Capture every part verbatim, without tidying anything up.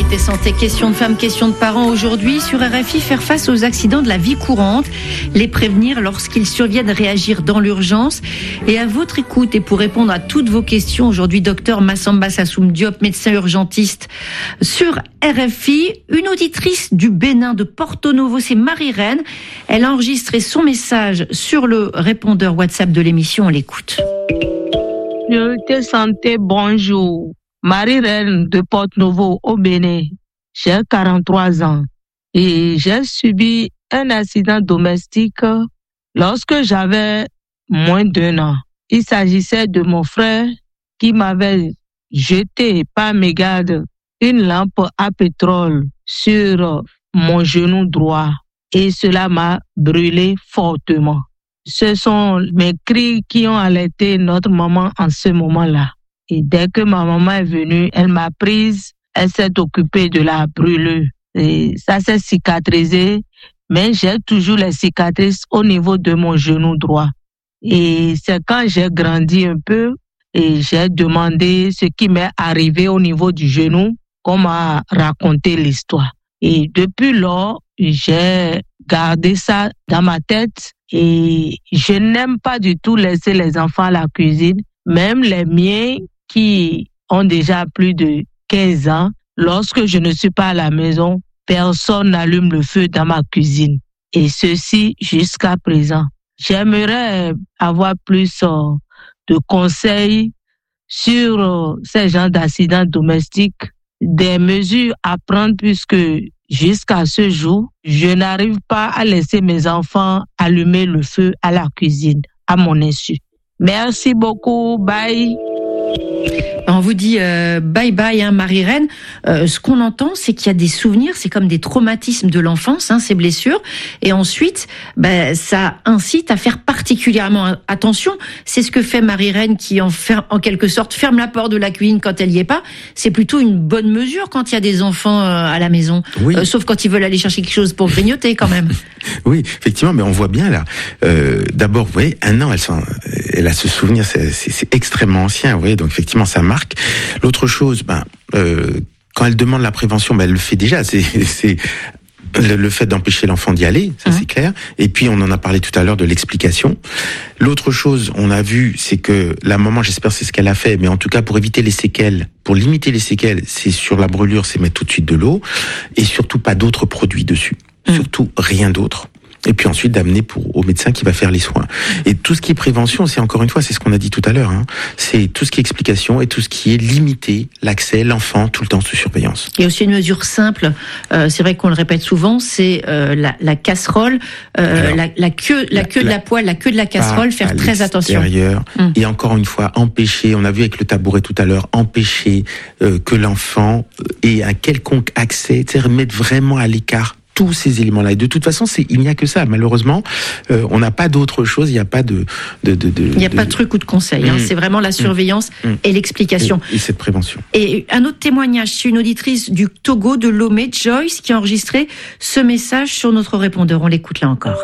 Priorité santé, question de femmes, question de parents. Aujourd'hui, sur R F I, faire face aux accidents de la vie courante, les prévenir lorsqu'ils surviennent, réagir dans l'urgence. Et à votre écoute, et pour répondre à toutes vos questions, aujourd'hui, docteur Massamba Sassoum Diop, médecin urgentiste, sur R F I, une auditrice du Bénin de Porto Novo, c'est Marie-Reine. Elle a enregistré son message sur le répondeur WhatsApp de l'émission. On l'écoute. Priorité santé, bonjour. Marie-Reine de Porto Novo au Bénin. J'ai quarante-trois ans et j'ai subi un accident domestique lorsque j'avais moins d'un an. Il s'agissait de mon frère qui m'avait jeté par mégarde une lampe à pétrole sur mon genou droit et cela m'a brûlé fortement. Ce sont mes cris qui ont alerté notre maman en ce moment-là. Et dès que ma maman est venue, elle m'a prise, elle s'est occupée de la brûlure. Et ça s'est cicatrisé, mais j'ai toujours les cicatrices au niveau de mon genou droit. Et c'est quand j'ai grandi un peu et j'ai demandé ce qui m'est arrivé au niveau du genou qu'on m'a raconté l'histoire. Et depuis lors, j'ai gardé ça dans ma tête et je n'aime pas du tout laisser les enfants à la cuisine, même les miens qui ont déjà plus de quinze ans. Lorsque je ne suis pas à la maison, personne n'allume le feu dans ma cuisine. Et ceci jusqu'à présent. J'aimerais avoir plus euh, de conseils sur euh, ces genres d'accidents domestiques, des mesures à prendre puisque jusqu'à ce jour, je n'arrive pas à laisser mes enfants allumer le feu à la cuisine, à mon insu. Merci beaucoup, bye. On vous dit euh, bye bye, hein, Marie-Reine. Euh, ce qu'on entend, c'est qu'il y a des souvenirs, c'est comme des traumatismes de l'enfance, hein, ces blessures. Et ensuite, ben, ça incite à faire particulièrement attention. C'est ce que fait Marie-Reine qui, en, fer- en quelque sorte, ferme la porte de la cuisine quand elle y est pas. C'est plutôt une bonne mesure quand il y a des enfants euh, à la maison. Oui. Euh, sauf quand ils veulent aller chercher quelque chose pour grignoter, quand même. Oui, effectivement, mais on voit bien là. Euh, d'abord, vous voyez, un an, elle, s'en, elle a ce souvenir, c'est, c'est, c'est extrêmement ancien, vous voyez, donc effectivement, ça marque. L'autre chose, ben, euh, quand elle demande la prévention, ben, elle le fait déjà. C'est, c'est le, le fait d'empêcher l'enfant d'y aller, ça mmh. c'est clair. Et puis, on en a parlé tout à l'heure de l'explication. L'autre chose, on a vu, c'est que la maman, j'espère c'est ce qu'elle a fait, mais en tout cas, pour éviter les séquelles, pour limiter les séquelles, c'est sur la brûlure, c'est mettre tout de suite de l'eau et surtout pas d'autres produits dessus. Mmh. Surtout rien d'autre. Et puis ensuite d'amener pour au médecin qui va faire les soins. Et tout ce qui est prévention, c'est encore une fois, c'est ce qu'on a dit tout à l'heure, hein, c'est tout ce qui est explication et tout ce qui est limiter l'accès, l'enfant, tout le temps sous surveillance. Il y a aussi une mesure simple, euh, c'est vrai qu'on le répète souvent, c'est euh, la, la casserole, euh, Alors, la, la queue, la, la queue de la, la poêle, la queue de la casserole, faire très attention. Hum. Et encore une fois, empêcher, on a vu avec le tabouret tout à l'heure, empêcher euh, que l'enfant ait un quelconque accès, c'est-à-dire mettre vraiment à l'écart tous ces éléments-là. Et de toute façon, c'est, il n'y a que ça. Malheureusement, euh, on n'a pas d'autre chose. Il n'y a pas de, de, de, de il n'y a de... pas de truc ou de conseil. Mmh. Hein. C'est vraiment la surveillance mmh. et l'explication. Et, et cette prévention. Et un autre témoignage, c'est une auditrice du Togo, de Lomé, Joyce, qui a enregistré ce message sur notre répondeur. On l'écoute là encore.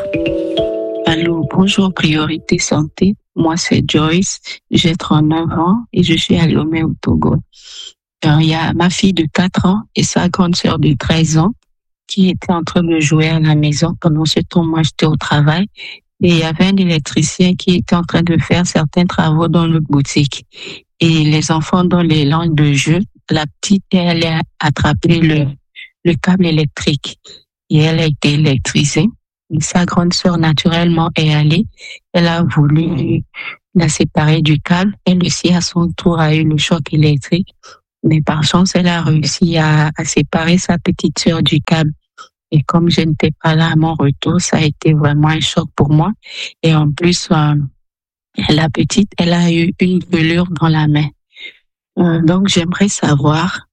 Allô, bonjour, Priorité Santé. Moi, c'est Joyce. J'ai trente-neuf ans et je suis à Lomé au Togo. Alors, il y a ma fille de quatre ans et sa grande sœur de treize ans qui était en train de jouer à la maison. Pendant ce temps, moi, j'étais au travail et il y avait un électricien qui était en train de faire certains travaux dans notre boutique. Et les enfants, dans les langues de jeu, la petite, elle a attrapé le, le câble électrique et elle a été électrisée. Et sa grande sœur, naturellement, est allée. Elle a voulu la séparer du câble. Elle aussi, à son tour, a eu le choc électrique. Mais par chance, elle a réussi à, à séparer sa petite sœur du câble. Et comme je n'étais pas là à mon retour, ça a été vraiment un choc pour moi. Et en plus, euh, la petite, elle a eu une brûlure dans la main. Euh, donc, j'aimerais savoir,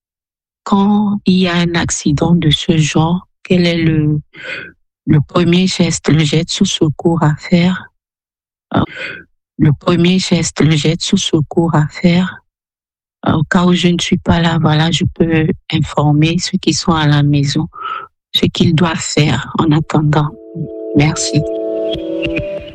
quand il y a un accident de ce genre, quel est le, le premier geste, le jet sous secours à faire? Euh, le premier geste, le jet sous secours à faire? Au cas où je ne suis pas là, voilà, je peux informer ceux qui sont à la maison ce qu'ils doivent faire en attendant. Merci.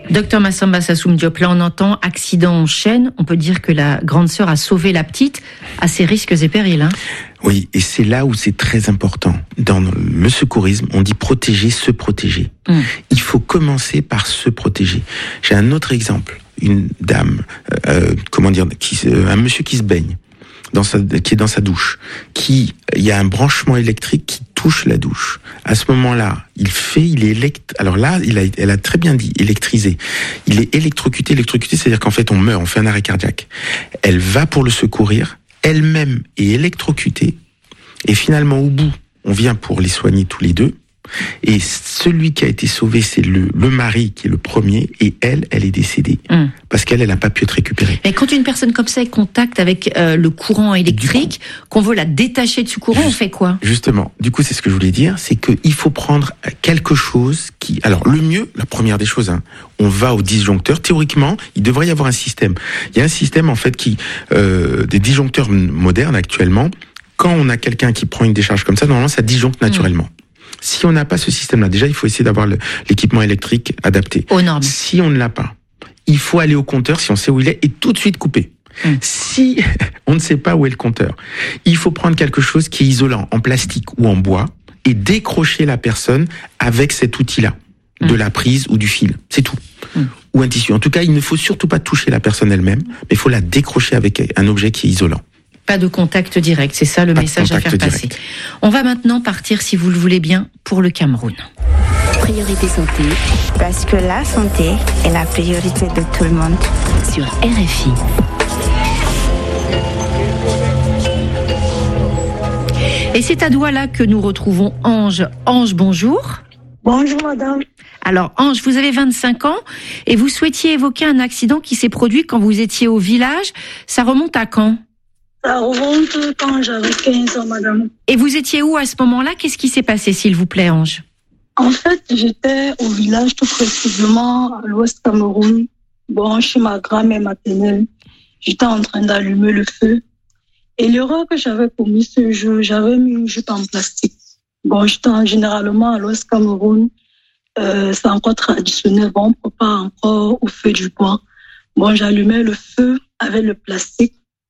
Docteur Massamba Sassoum Diop, là on entend accident en chaîne. On peut dire que la grande sœur a sauvé la petite à ses risques et périls. Hein. Oui, et c'est là où c'est très important. Dans le secourisme, on dit protéger, se protéger. Mmh. Il faut commencer par se protéger. J'ai un autre exemple. Une dame, euh, comment dire, qui, euh, un monsieur qui se baigne, dans sa, qui est dans sa douche, qui, il y a un branchement électrique qui touche la douche. À ce moment-là, il fait, il est élect, alors là, il a, elle a très bien dit, électrisé. Il est électrocuté, électrocuté, c'est-à-dire qu'en fait, on meurt, on fait un arrêt cardiaque. Elle va pour le secourir, elle-même est électrocutée, et finalement, au bout, on vient pour les soigner tous les deux. Et celui qui a été sauvé, c'est le, le mari qui est le premier, et elle, elle est décédée. Mmh. Parce qu'elle, elle n'a pas pu être récupérée. Mais quand une personne comme ça est contact avec euh, le courant électrique, coup, qu'on veut la détacher de ce courant, juste, on fait quoi? Justement, du coup, c'est ce que je voulais dire, c'est qu'il faut prendre quelque chose qui... Alors, le mieux, la première des choses, hein, on va au disjoncteur. Théoriquement, il devrait y avoir un système. Il y a un système, en fait, qui... Euh, des disjoncteurs modernes, actuellement, quand on a quelqu'un qui prend une décharge comme ça, normalement, ça disjoncte naturellement. Mmh. Si on n'a pas ce système-là, déjà, il faut essayer d'avoir le, l'équipement électrique adapté. Aux normes. Si on ne l'a pas, il faut aller au compteur, si on sait où il est, et tout de suite couper. Mmh. Si on ne sait pas où est le compteur, il faut prendre quelque chose qui est isolant, en plastique ou en bois, et décrocher la personne avec cet outil-là, mmh. de la prise ou du fil. C'est tout. Mmh. Ou un tissu. En tout cas, il ne faut surtout pas toucher la personne elle-même, mais il faut la décrocher avec un objet qui est isolant. Pas de contact direct, c'est ça le pas message à faire direct. passer. On va maintenant partir, si vous le voulez bien, pour le Cameroun. Priorité santé, parce que la santé est la priorité de tout le monde. Sur R F I. Et c'est à Douala que nous retrouvons Ange. Ange, bonjour. Bonjour madame. Alors Ange, vous avez vingt-cinq ans et vous souhaitiez évoquer un accident qui s'est produit quand vous étiez au village. Ça remonte à quand ? Ça remonte quand j'avais quinze ans, madame. Et vous étiez où à ce moment-là? Qu'est-ce qui s'est passé, s'il vous plaît, Ange? En fait, j'étais au village, tout précisément à l'ouest Cameroun, bon, chez ma grand-mère maternelle. J'étais en train d'allumer le feu. Et l'erreur que j'avais commise ce jour, j'avais mis une jupe en plastique. Bon, j'étais généralement à l'ouest Cameroun. Euh, c'est encore traditionnel. Bon, on ne peut pas encore au feu du bois. Bon, j'allumais le feu avec le plastique.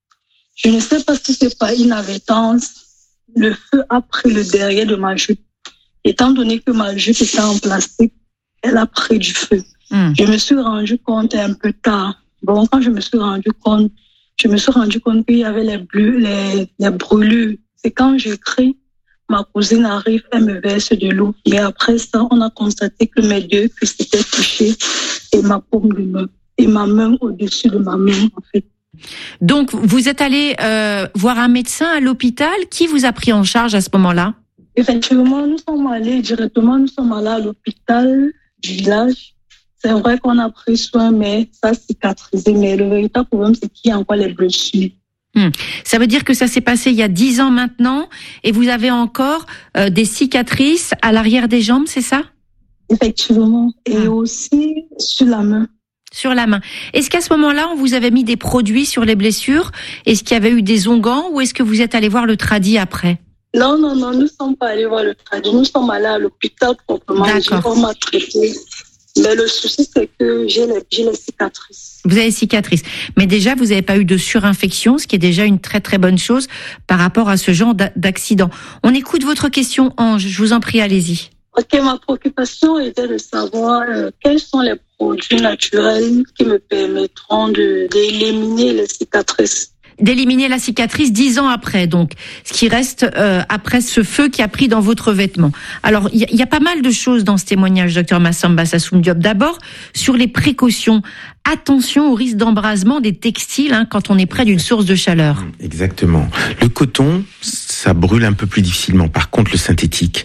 Je ne sais pas si c'est pas inadvertance. Le feu a pris le derrière de ma jupe. Étant donné que ma jupe était en plastique, elle a pris du feu. Mmh. Je me suis rendu compte un peu tard. Bon, quand je me suis rendu compte, je me suis rendu compte qu'il y avait les, bleus, les, les brûlures. C'est quand j'ai crié, ma cousine arrive, elle me verse de l'eau. Mais après ça, on a constaté que mes deux cuisses étaient touchées et ma paume de main, et ma main au-dessus de ma main, en fait. Donc, vous êtes allé euh, voir un médecin à l'hôpital. Qui vous a pris en charge à ce moment-là? Effectivement, nous sommes allés directement, nous sommes allés à l'hôpital du village. C'est vrai qu'on a pris soin, mais ça a cicatrisé. Mais le véritable problème, c'est qu'il y a encore les blessures. Hum. Ça veut dire que ça s'est passé il y a dix ans maintenant et vous avez encore euh, des cicatrices à l'arrière des jambes, c'est ça? Effectivement. Et hum. aussi sur la main. Sur la main. Est-ce qu'à ce moment-là, on vous avait mis des produits sur les blessures? Est-ce qu'il y avait eu des onguents ou est-ce que vous êtes allé voir le tradi après? Non, non, non, nous ne sommes pas allés voir le tradi. Nous sommes allés à l'hôpital proprement. On m'a traité. Mais le souci, c'est que j'ai les, j'ai les cicatrices. Vous avez des cicatrices. Mais déjà, vous n'avez pas eu de surinfection, ce qui est déjà une très très bonne chose par rapport à ce genre d'accident. On écoute votre question, Ange. Je vous en prie, allez-y. Ok, ma préoccupation était de savoir euh, quels sont les produits naturels qui me permettront de, d'éliminer les cicatrices. D'éliminer la cicatrice dix ans après, donc, ce qui reste euh, après ce feu qui a pris dans votre vêtement. Alors, il y, y a pas mal de choses dans ce témoignage, docteur Massamba Sassoum Diop. D'abord, sur les précautions. Attention au risque d'embrasement des textiles hein, quand on est près d'une source de chaleur. Exactement. Le coton, ça brûle un peu plus difficilement. Par contre, le synthétique,